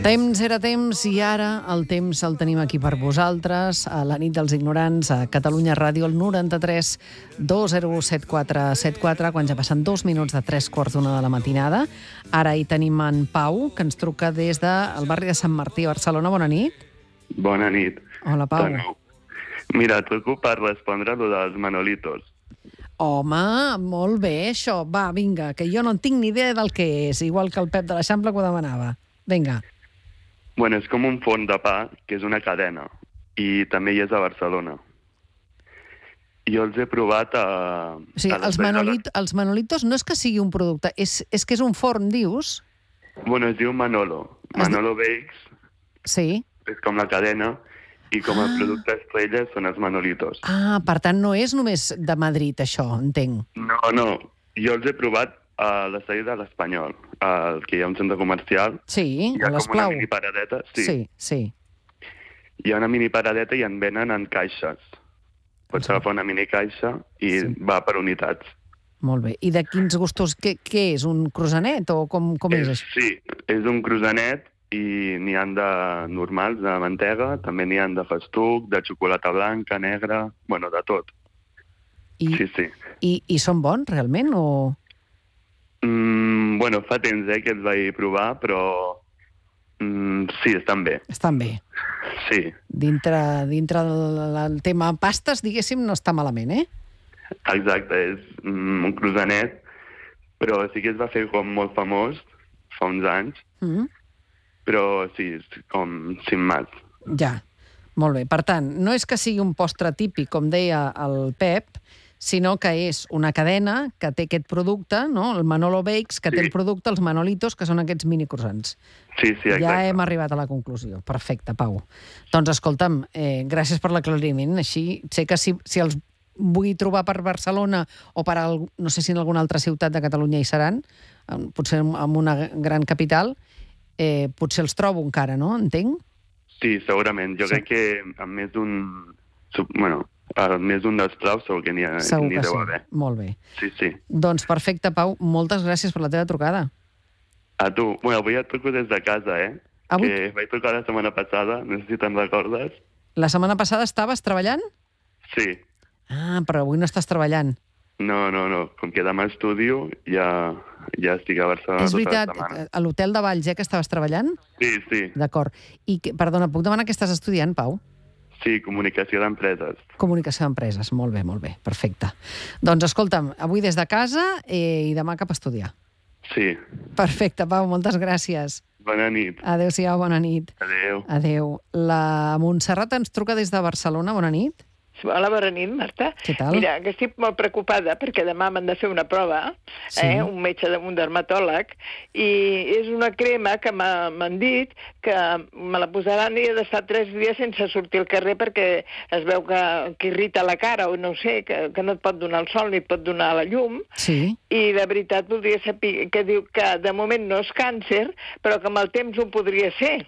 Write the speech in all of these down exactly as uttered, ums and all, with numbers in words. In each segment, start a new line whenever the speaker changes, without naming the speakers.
Temps era temps i ara el temps el tenim aquí per vosaltres, a la nit dels ignorants, a Catalunya Ràdio, el noranta-tres dos zero set quatre set quatre, quan ja passen dos minuts de tres quarts d'una de la matinada. Ara hi tenim en Pau, que ens truca des del barri de Sant Martí, a Barcelona. Bona nit.
Bona nit.
Hola, Pau.
De nou. Mira, truco per respondre lo dels Manolitos.
Home, molt bé, això. Va, vinga, que jo no en tinc ni idea del que és, igual que el Pep de l'Eixample que ho demanava. Vinga.
Bueno, és com un forn de pa, que és una cadena, i també hi és a Barcelona. Jo els he provat a...
O sigui,
a
els, Manolit, els Manolitos no és que sigui un producte, és, és que és un forn, dius?
Bueno, es diu Manolo. Manolo Bakes.
Sí.
És com la cadena, i com a
Ah.
producte estrella són els Manolitos.
Ah, per tant, no és només de Madrid, això, entenc.
No, no. Jo els he provat a la sèrie de l'Espanyol, al que hi ha un centre comercial.
Sí,
Hi ha
a
com
l'Esplau.
una mini paradeta. Sí.
Sí, sí.
Hi ha una mini paradeta i en venen en caixes. Pots
Sí.
agafar una mini caixa i
Sí.
va per unitats.
Molt bé. I de quins gustos? Què, què és? Un croissanet o com, com és,
és,
això?
sí, és un croissanet i n'hi han de normals, de mantega, també n'hi han de festuc, de xocolata blanca, negra, bueno, de tot.
I,
Sí, sí.
i, i són bons, realment? O...
Mm, bueno, fa temps eh, que els vaig provar, però mm, sí, estan bé.
Estan bé.
Sí,
Dintre, dintre del, del tema pastes, diguéssim, no està malament, eh?
exacte, és mm, un croissanet, però sí que es va fer com molt famós fa uns anys,
Mm.
però sí, és com sin más.
Ja, molt bé. Per tant, no és que sigui un postre típic, com deia el Pep, sinó que és una cadena que té aquest producte, no? El Manolo Bakes, que
Sí.
té el producte, els Manolitos, que són aquests mini croissants.
Sí, sí, exacte.
Ja hem arribat a la conclusió. Perfecte, Pau. Doncs escolta'm, eh, gràcies per l'aclariment. Així sé que si, si els vull trobar per Barcelona o per, al, no sé si en alguna altra ciutat de Catalunya hi seran, en- potser en en una gran capital, eh, potser els trobo encara, no? Entenc?
Sí, segurament. Jo
Sí.
crec que amb més d'un... sub- Bueno, amb més d'un dels claus segur que n'hi ha-
Segur
n'hi
que
deu
sí.
haver.
Molt bé.
Sí, sí.
Doncs perfecte, Pau. Moltes gràcies per la teva trucada.
A tu. Bueno, avui et truco des de casa, eh?
Avui-
Que vaig trucar la setmana passada, no sé si te'n recordes.
La setmana passada estaves treballant?
Sí.
Ah, però avui no estàs treballant.
No, no, no. Com que demà estudio, ja, ja estic a Barcelona
És
tota
veritat,
la setmana.
a l'hotel de Valls, eh, que estaves treballant?
Sí, sí.
D'acord. I, que, perdona, puc demanar què estàs estudiant, Pau?
Sí, comunicació d'empreses.
Comunicació d'empreses. Molt bé, molt bé. Perfecte. Doncs escolta'm, avui des de casa eh, i demà cap a estudiar.
Sí.
Perfecte, Pau, moltes gràcies.
Bona nit.
Adéu-siau, bona nit.
Adéu.
Adéu. La Montserrat ens truca des de Barcelona. Bona nit.
Hola, bona nit, Marta.
Què tal?
Mira, que estic molt preocupada perquè demà m'han de fer una prova,
Sí.
eh, un metge, de, un dermatòleg, i és una crema que m'ha- m'han dit que me la posaran i he d'estar tres dies sense sortir al carrer perquè es veu que, que irrita la cara o no sé, que, que no et pot donar el sol ni et pot donar la llum.
Sí.
I de veritat voldria saber que diu que de moment no és càncer, però que amb el temps ho podria ser.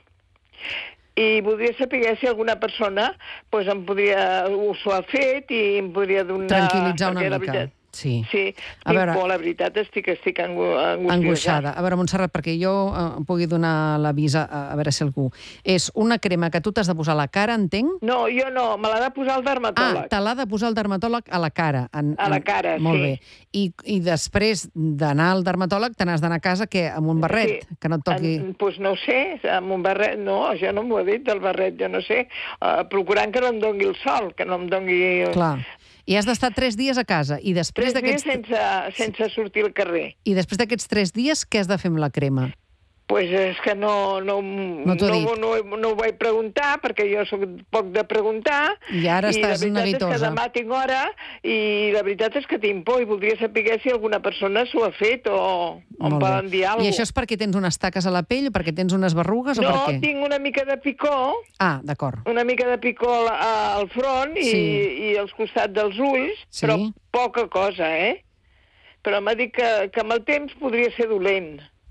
I voldria saber si alguna persona pues, em podria, s'ho ha fet i em podria donar...
Tranquil·litzar una
perquè la
mica.
veritat-
Sí.
Sí,
A
estic
veure-
molt, la veritat, estic, estic angu angustiada.
Angoixada. A veure, Montserrat, perquè jo eh, pugui donar l'avís a, a veure si algú... És una crema que tu t'has de posar a la cara, entenc?
No, jo no, me l'ha de posar el
Ah,
dermatòleg.
te l'ha de posar el dermatòleg a la cara. En,
A la
en-
cara,
Molt
sí.
bé. I, I després d'anar al dermatòleg te n'has d'anar a casa que amb un barret,
Sí.
que no et toqui...
En, pues no ho sé, amb un barret, no, això no m'ho ha dit, del barret, jo no sé, uh, procurant que no em dongui el sol, que no em dongui...
Clar. I has d'estar tres dies a casa. I després
Tres dies
d'aquests
sense, sense sortir al carrer.
i després d'aquests tres dies, què has de fer amb la crema?
Pues és que no, no,
No t'ho ha
no,
dit.
no, no, no ho vaig preguntar, perquè jo sóc poc de preguntar.
I ara estàs
I la veritat
neguitosa.
és que demà tinc hora i la veritat és que tinc por i voldria saber si alguna persona s'ho ha fet o, o em
Molt
poden
bé.
dir alguna
I
cosa.
això és perquè tens unes taques a la pell, perquè tens unes berrugues o
No,
per què?
tinc una mica de picor,
Ah, d'acord.
una mica de picor a- al front i,
Sí.
i als costats dels ulls,
Sí.
però poca cosa, eh? Però m'ha dit que, que amb el temps podria ser dolent.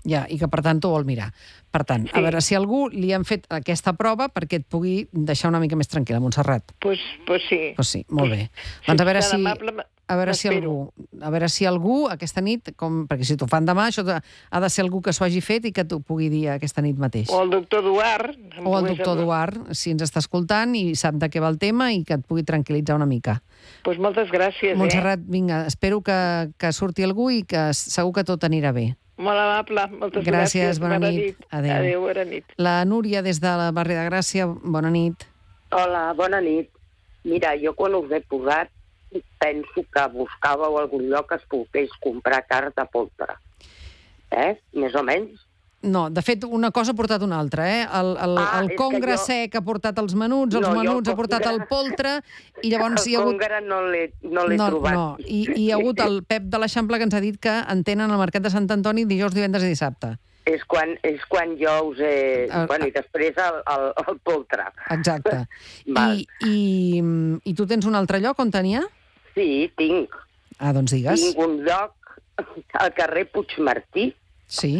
Ja, i que per tant t'ho vol mirar. Per tant, sí. A veure si algú li han fet aquesta prova perquè et pugui deixar una mica més tranquil·la, Montserrat.
Doncs pues, pues sí.
Pues sí, molt bé.
Sí,
doncs a veure si...
amable,
a veure si algú, a veure si algú aquesta nit, com, perquè si t'ho fan demà, això ha de ser algú que s'ho hagi fet i que t'ho pugui dir aquesta nit mateix.
O el doctor Eduard.
O el doctor Eduard, si ens està escoltant i sap de què va el tema i que et pugui tranquil·litzar una mica.
Doncs pues moltes gràcies,
Montserrat,
eh?
vinga, espero que, que surti algú i que segur que tot anirà bé.
Molt amable, moltes
gràcies.
gràcies.
Bona, bona nit. nit. Adéu.
Adéu, bona nit.
La Núria, des de la barri de Gràcia, bona nit.
Hola, bona nit. Mira, jo quan us he posat penso que buscàveu algun lloc que es pogués comprar carn de poltre. Eh? Més o menys.
No, de fet, una cosa ha portat una altra, eh? El, el,
ah,
el congre jo... sec ha portat els menuts, els no, menuts el ha portat el poltre, i llavors
el
hi ha hagut...
El congre no l'he no
no,
trobat.
No, i, i hi ha hagut el Pep de l'Eixample que ens ha dit que en tenen al Mercat de Sant Antoni dijous, divendres i dissabte.
És quan, és quan jo us he... Uh, bueno, i després el, el, el poltre.
Exacte. I, i, I tu tens un altre lloc on tenia?
Sí, tinc.
Ah, doncs digues.
Tinc un lloc al carrer Puigmartí.
Sí.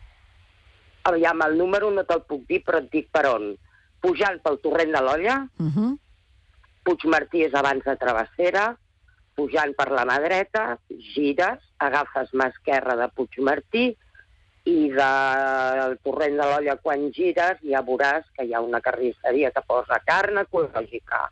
Aviam, el número no te'l puc dir, però et dic per on. Pujant pel torrent de l'Olla, uh -huh. Puigmartí és abans de Travessera, pujant per la mà dreta, gires, agafes mà esquerra de Puigmartí i del torrent de l'Olla quan gires ja veuràs que hi ha una carnisseria que posa carn ecològica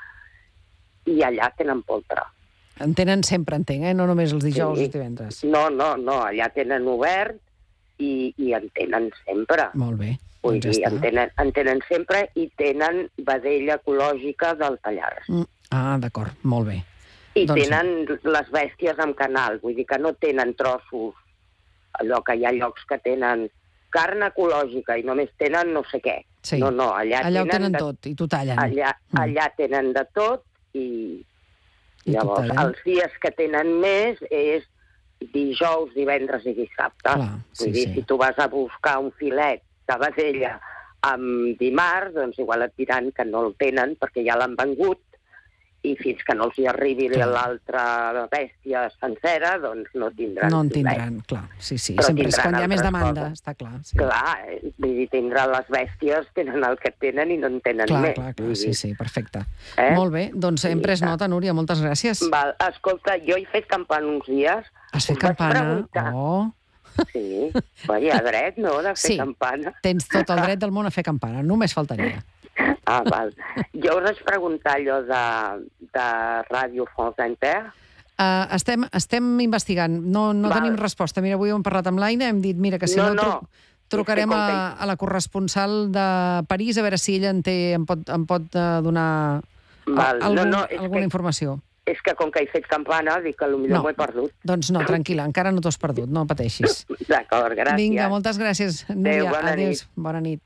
i allà tenen poltre.
En tenen sempre, entenc, eh? No només els dijous sí. i divendres.
No, no, no, allà tenen obert i, i en tenen sempre.
Molt bé.
Vull dir, en tenen, en tenen sempre i tenen vedella ecològica del Pallars.
Mm. Ah, d'acord, molt bé.
I doncs... tenen les bèsties amb canal, vull dir que no tenen trossos, allò que hi ha llocs que tenen carn ecològica i només tenen no sé què.
Sí.
No, no, allà,
allà
tenen...
ho tenen
de...
tot, i t'ho tallen.
Allà, mm. allà tenen de tot i, I llavors els dies que tenen més és dijous, divendres i dissabte.
Clar, sí,
vull dir,
sí.
si tu vas a buscar un filet de vedella amb dimarts, doncs igual et diran que no el tenen perquè ja l'han vengut i fins que no els hi arribi l'altra bèstia sencera, doncs no tindran
No en tindran,
filet.
clar. Sí, sí. Sempre és quan hi ha més demanda,
coses.
Està clar. Sí.
Clar, vull dir, tindran les bèsties, tenen el que tenen i no en tenen
clar,
més.
Clar, clar, sí, sí, perfecte.
Eh?
Molt bé, doncs hem pres nota, Núria, moltes gràcies.
Val, escolta, jo he fet campana uns dies.
Has fet campana? Oh...
Sí, hi ha dret, no?, de fer
sí,
campana.
Tens tot el dret del món a fer campana, només faltaria.
Ah, val. Jo us vaig preguntar allò de, de Ràdio France Inter.
Uh, estem, estem investigant, no, no tenim resposta. Mira, avui hem parlat amb l'Aina, hem dit, mira, que si no, no, no. trucarem a, a la corresponsal de París a veure si ella en, té, en pot, en pot uh, donar
val.
algun,
no, no,
alguna
que...
informació.
És que com que he fet campana, dic que potser
no.
m'ho he perdut.
Doncs no, tranquil·la, encara no t'ho has perdut, no pateixis.
D'acord, gràcies.
Vinga, moltes gràcies, Núria.
Adéu, bona
Adéus,
nit.
Bona nit.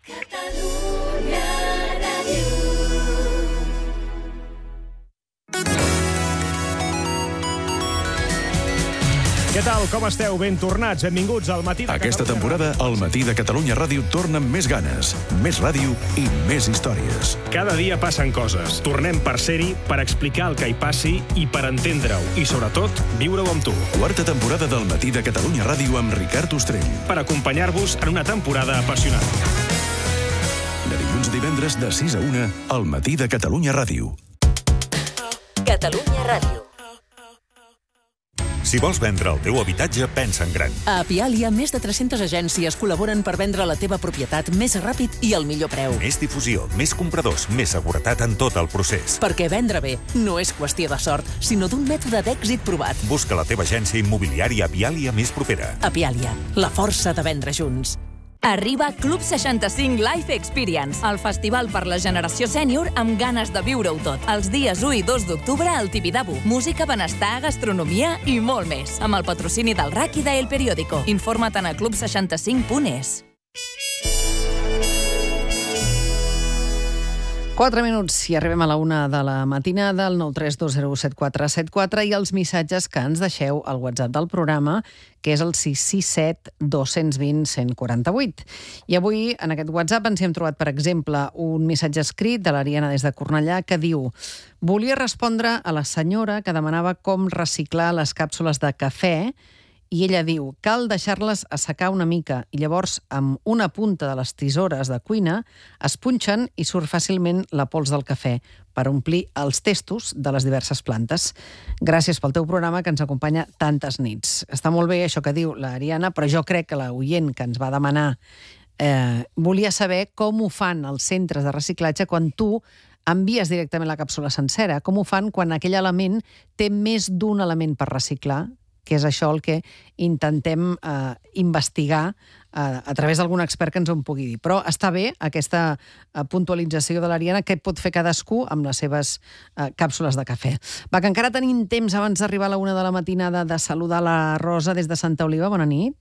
Què tal, com esteu? Ben tornats, benvinguts al Matí de Catalunya.
Aquesta temporada, el Matí de Catalunya Ràdio torna amb més ganes, més ràdio i més històries.
Cada dia passen coses. Tornem per ser-hi, per explicar el que hi passi i per entendre-ho. I, sobretot, viure-ho amb tu.
Quarta temporada del Matí de Catalunya Ràdio amb Ricard Ostrell.
Per acompanyar-vos en una temporada apassionant.
De dilluns a divendres, de sis a una, al Matí de Catalunya Ràdio.
Catalunya Ràdio.
Si vols vendre el teu habitatge, pensa en gran.
A Apiàlia, més de tres-centes agències col·laboren per vendre la teva propietat més ràpid i al millor preu.
Més difusió, més compradors, més seguretat en tot el procés.
Perquè vendre bé no és qüestió de sort, sinó d'un mètode d'èxit provat.
Busca la teva agència immobiliària Apiàlia més propera.
Apiàlia, la força de vendre junts.
Arriba Club seixanta-cinc Life Experience, el festival per la generació sènior amb ganes de viure-ho tot. Els dies u i dos d'octubre al Tibidabo. Música, benestar, gastronomia i molt més. Amb el patrocini del R A C i de El Periódico. Informa't a club seixanta cinc punt es.
Quatre minuts i arribem a la una de la matinada, al nou tres dos zero set quatre set quatre i els missatges que ens deixeu al WhatsApp del programa, que és el sis sis set dos dos zero un zero quatre vuit. I avui, en aquest WhatsApp, ens hi hem trobat, per exemple, un missatge escrit de l'Ariana des de Cornellà que diu: volia respondre a la senyora que demanava com reciclar les càpsules de cafè i ella diu, cal deixar-les assecar una mica i llavors amb una punta de les tisores de cuina es punxen i surt fàcilment la pols del cafè per omplir els testos de les diverses plantes. Gràcies pel teu programa que ens acompanya tantes nits. Està molt bé això que diu l'Ariana, però jo crec que l'oient que ens va demanar eh, volia saber com ho fan els centres de reciclatge quan tu envies directament la càpsula sencera. Com ho fan quan aquell element té més d'un element per reciclar, que és això el que intentem eh, investigar eh, a través d'algun expert que ens ho pugui dir. Però està bé aquesta eh, puntualització de l'Ariana, que pot fer cadascú amb les seves eh, càpsules de cafè. Va, que encara tenim temps abans d'arribar a la una de la matinada de saludar la Rosa des de Santa Oliva. Bona nit.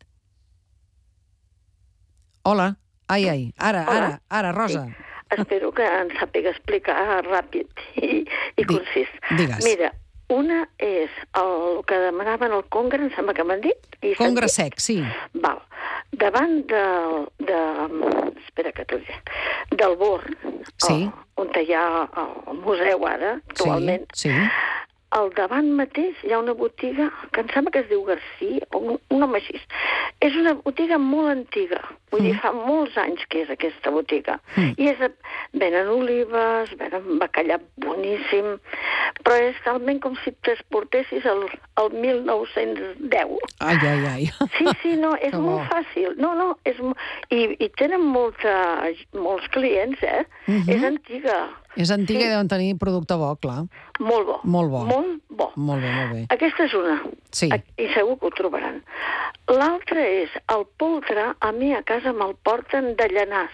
Hola. Ai, ai. Ara,
Hola.
ara, ara, Rosa.
Sí. Espero que ens sàpiga explicar ràpid i, i concís.
Digues.
Mira, una és el que demanaven al Congre, em sembla que m'han dit. I
Congre sec, sí.
Val. Davant del, de, espera que t'ho diré, del Born,
sí.
el, on hi ha el museu ara, actualment,
sí, sí.
Al davant mateix hi ha una botiga que em sembla que es diu Garcí, o un, un nom així. És una botiga molt antiga, vull mm. dir, fa molts anys que és aquesta botiga. Mm. I és, venen olives, venen bacallà boníssim, però és talment com si t'exportessis el, el mil nou-cents deu.
Ai, ai, ai.
Sí, sí, no, és que molt bo. Fàcil. No, no, és, i, i tenen molta, molts clients, eh? Mm-hmm. És antiga.
És antiga
sí.
I deuen tenir producte bo, clar.
Molt bo.
Molt bo.
Molt bo.
Molt bé, molt bé.
Aquesta és una.
Sí.
I segur que ho trobaran. L'altra és, el poltre, a mi a casa me'l porten de Llanàs.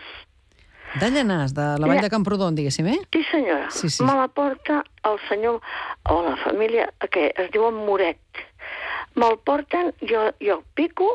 De Llanàs, de la Vall de Camprodon, diguéssim, eh?
Sí, senyora.
Sí, sí.
Me la porta el senyor, o la família, que es diuen Moret. Me'l porten, jo, jo el pico,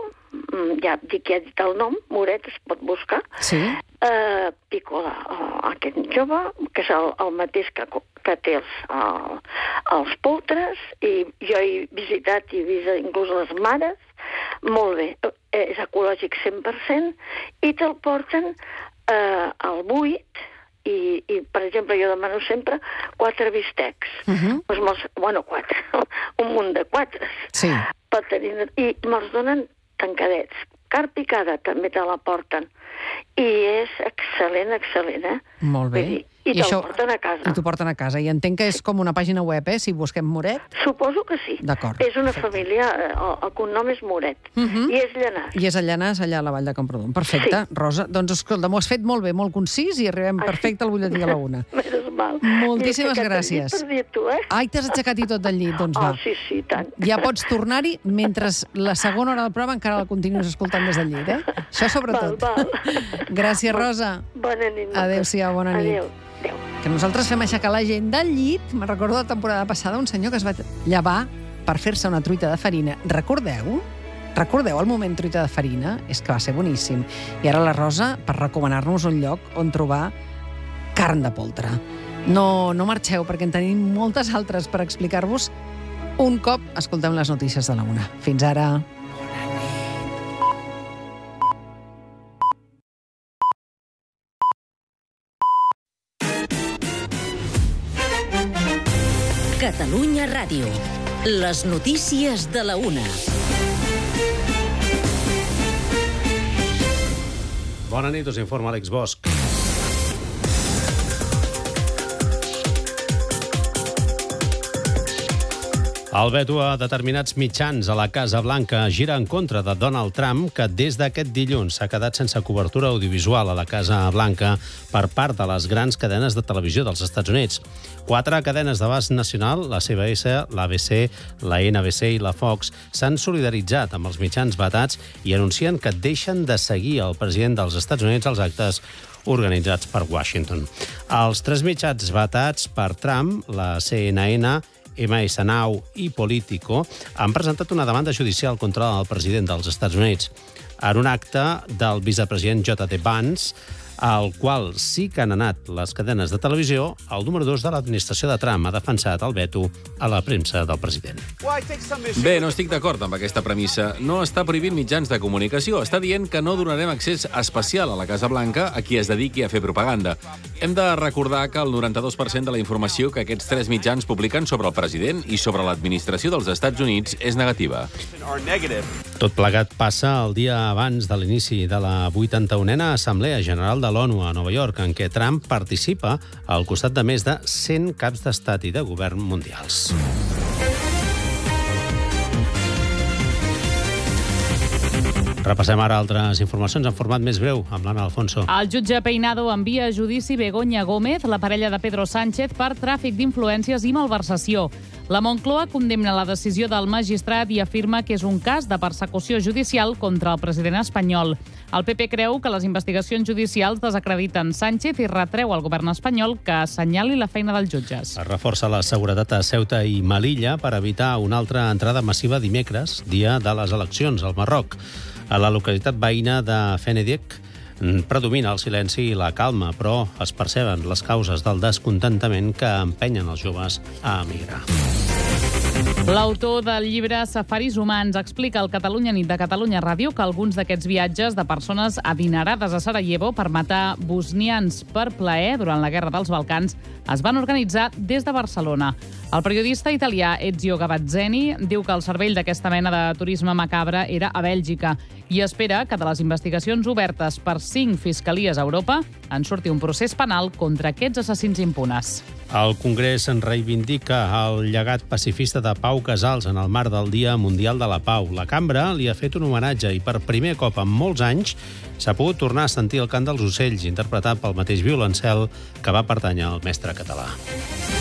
ja dic que ha dit el nom, Moret, es pot buscar.
Sí.
Uh, pico la, uh, aquest jove, que és el, el mateix que, que té els, uh, els poltres, i jo he visitat i he vist inclús les mares, molt bé, és ecològic cent per cent, i te'l porten uh, al buit, i, i, per exemple, jo demano sempre quatre bistecs. Uh-huh. Pues me'ls, bueno, quatre, un munt de quatre.
Sí.
Tenir, i me'ls donen tancadets. Carn picada també te la porten. I és excel·lent, excel·lent, eh?
Molt bé.
I, i, i te'l això... porten a casa.
I t'ho porten a casa. I entenc que és com una pàgina web, eh? Si busquem Moret.
Suposo que sí.
D'acord.
És una Perfecte. Família, el, el cognom és Moret. Uh-huh. I és Llanàs.
I és a Llanàs, allà a la Vall de Camprodon. Perfecte. Sí. Rosa, doncs escolta, m'ho has fet molt bé, molt concís, i arribem ah, perfecte sí? Al butlletí a la una.
Menos mal.
Moltíssimes gràcies.
Per dir tu, eh?
Ai, t'has aixecat i tot del llit, doncs va.
Oh, sí, sí, tant.
Ja pots tornar-hi mentre la segona hora del programa encara la continues escoltant des del llit, eh? Això sobretot.
Val, val.
Gràcies, Rosa.
Bona nit.
Adéu-siau, bona nit.
Adéu. Adéu.
Que nosaltres fem aixecar la gent del llit. Me'n recordo la temporada passada un senyor que es va llevar per fer-se una truita de farina. Recordeu? Recordeu el moment truita de farina? És que va ser boníssim. I ara la Rosa, per recomanar-nos un lloc on trobar carn de poltre. No, no marxeu, perquè en tenim moltes altres per explicar-vos. Un cop escoltem les notícies de la una. Fins ara.
Catalunya Ràdio. Les notícies de la una.
Bona nit, us informa Àlex Bosch. El veto a determinats mitjans a la Casa Blanca gira en contra de Donald Trump, que des d'aquest dilluns s'ha quedat sense cobertura audiovisual a la Casa Blanca per part de les grans cadenes de televisió dels Estats Units. Quatre cadenes d'abast nacional, la C B S, l'A B C, la N B C i la Fox, s'han solidaritzat amb els mitjans vetats i anuncien que deixen de seguir el president dels Estats Units als actes organitzats per Washington. Els tres mitjans vetats per Trump, la C N N, M S Now i Politico, han presentat una demanda judicial contra el president dels Estats Units. En un acte del vicepresident J D Vance, al qual sí que han anat les cadenes de televisió, el número dos de l'administració de Trump ha defensat el veto a la premsa del president.
Bé, no estic d'acord amb aquesta premissa. No està prohibint mitjans de comunicació. Està dient que no donarem accés especial a la Casa Blanca a qui es dediqui a fer propaganda. Hem de recordar que el noranta-dos per cent de la informació que aquests tres mitjans publiquen sobre el president i sobre l'administració dels Estats Units és negativa.
Tot plegat passa el dia abans de l'inici de la vuitanta-unena Assemblea General de l'ONU a Nova York, en què Trump participa al costat de més de cent caps d'estat i de govern mundials. Repassem ara altres informacions en format més breu, amb l'Anna Alfonso.
El jutge Peinado envia a judici Begoña Gómez, la parella de Pedro Sánchez, per tràfic d'influències i malversació. La Moncloa condemna la decisió del magistrat i afirma que és un cas de persecució judicial contra el president espanyol. El P P creu que les investigacions judicials desacrediten Sánchez i retreu al govern espanyol que assenyali la feina dels jutges.
Es reforça la seguretat a Ceuta i Melilla per evitar una altra entrada massiva dimecres, dia de les eleccions al Marroc. A la localitat veïna de Fenedec predomina el silenci i la calma, però es perceben les causes del descontentament que empenyen els joves a emigrar.
L'autor del llibre Safaris humans explica al Catalunya Nit de Catalunya Ràdio que alguns d'aquests viatges de persones adinerades a Sarajevo per matar bosnians per plaer durant la Guerra dels Balcans es van organitzar des de Barcelona. El periodista italià Ezio Gavazzeni diu que el cervell d'aquesta mena de turisme macabre era a Bèlgica i espera que de les investigacions obertes per cinc fiscalies a Europa en surti un procés penal contra aquests assassins impunes.
El Congrés en reivindica el llegat pacifista de Pau Casals en el marc del Dia Mundial de la Pau. La cambra li ha fet un homenatge i per primer cop en molts anys s'ha pogut tornar a sentir el cant dels ocells interpretat pel mateix violoncel que va pertànyer al mestre català.